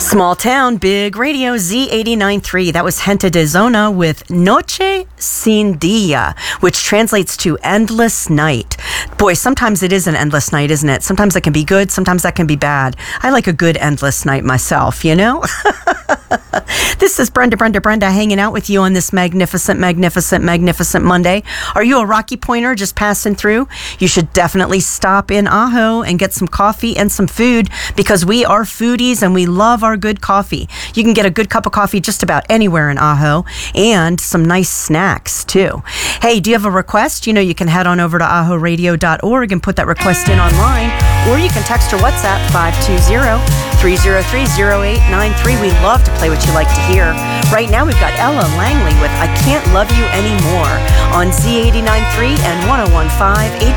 Small town, big radio, Z89.3. That was Gente de Zona with Noche Sin Dia, which translates to endless night. Boy, sometimes it is an endless night, isn't it? Sometimes that can be good, sometimes that can be bad. I like a good endless night myself, you know? This is Brenda hanging out with you on this magnificent Monday. Are you a Rocky Pointer just passing through? You should definitely stop in Ajo and get some coffee and some food, because we are foodies and we love our good coffee. You can get a good cup of coffee just about anywhere in Ajo, and some nice snacks too. Hey, do you have a request? You know, you can head on over to ajoradio.org and put that request in online, or you can text or WhatsApp 520-303-0893. We love to play what you like to hear. Right now we've got Ella Langley with I Can't Love You Anymore on Z89.3 and 101.5